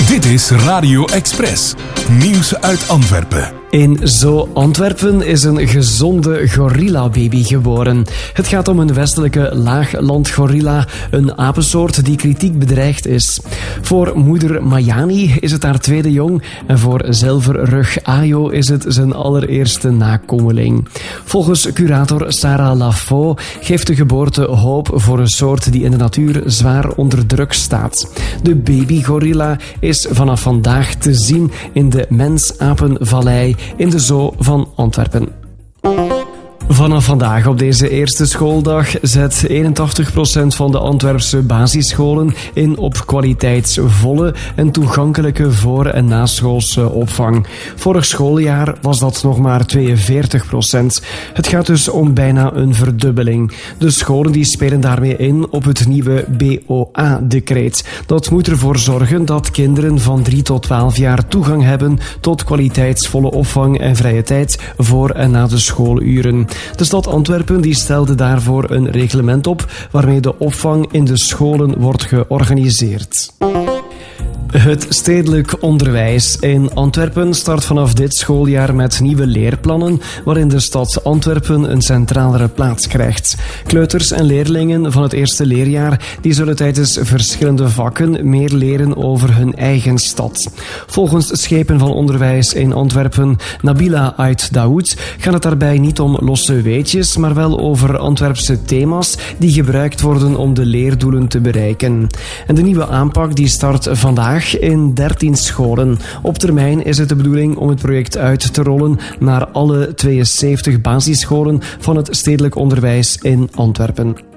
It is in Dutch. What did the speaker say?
Dit is Radio Express. Nieuws uit Antwerpen. In Zoo Antwerpen is een gezonde gorillababy geboren. Het gaat om een westelijke laaglandgorilla, een apensoort die kritiek bedreigd is. Voor moeder Mayani is het haar tweede jong en voor zilverrug Ayo is het zijn allereerste nakomeling. Volgens curator Sarah Lafaux geeft de geboorte hoop voor een soort die in de natuur zwaar onder druk staat. De babygorilla is vanaf vandaag te zien in de Mensapenvallei in de Zoo van Antwerpen. Vanaf vandaag op deze eerste schooldag zet 81% van de Antwerpse basisscholen in op kwaliteitsvolle en toegankelijke voor- en naschoolse opvang. Vorig schooljaar was dat nog maar 42%. Het gaat dus om bijna een verdubbeling. De scholen die spelen daarmee in op het nieuwe BOA-decreet. Dat moet ervoor zorgen dat kinderen van 3 tot 12 jaar toegang hebben tot kwaliteitsvolle opvang en vrije tijd voor en na de schooluren. De stad Antwerpen die stelde daarvoor een reglement op waarmee de opvang in de scholen wordt georganiseerd. Het stedelijk onderwijs in Antwerpen start vanaf dit schooljaar met nieuwe leerplannen waarin de stad Antwerpen een centralere plaats krijgt. Kleuters en leerlingen van het eerste leerjaar die zullen tijdens verschillende vakken meer leren over hun eigen stad. Volgens schepen van onderwijs in Antwerpen, Nabila Ait Daoud, gaat het daarbij niet om losse weetjes, maar wel over Antwerpse thema's die gebruikt worden om de leerdoelen te bereiken. En de nieuwe aanpak die start vandaag in 13 scholen. Op termijn is het de bedoeling om het project uit te rollen naar alle 72 basisscholen van het stedelijk onderwijs in Antwerpen.